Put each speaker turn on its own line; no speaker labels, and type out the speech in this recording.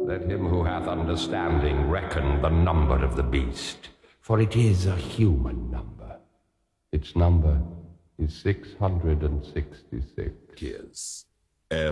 Let him who hath understanding reckon the number of the beast, for it is a human number. Its number is 666.
Yes.